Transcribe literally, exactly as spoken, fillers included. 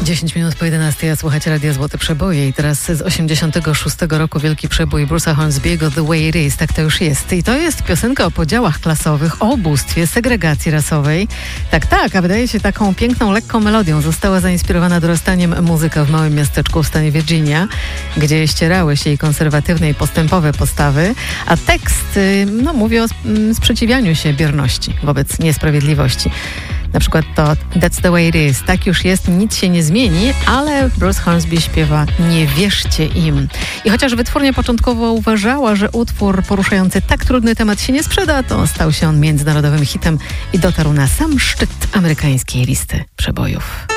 dziesięć minut po jedenastej, a słuchacie Radia Złote Przeboje i teraz z osiemdziesiątego szóstego roku wielki przebój Bruce'a Hornsby'ego The Way It Is, tak to już jest. I to jest piosenka o podziałach klasowych, o ubóstwie, segregacji rasowej. Tak, tak, a wydaje się taką piękną, lekką melodią. Została zainspirowana dorastaniem muzyka w małym miasteczku w stanie Virginia, gdzie ścierały się jej konserwatywne i postępowe postawy, a tekst no, mówi o sprzeciwianiu się bierności wobec niesprawiedliwości. Na przykład to That's the way it is. Tak już jest, nic się nie zmieni, ale Bruce Hornsby śpiewa Nie wierzcie im. I chociaż wytwórnia początkowo uważała, że utwór poruszający tak trudny temat się nie sprzeda, to stał się on międzynarodowym hitem i dotarł na sam szczyt amerykańskiej listy przebojów.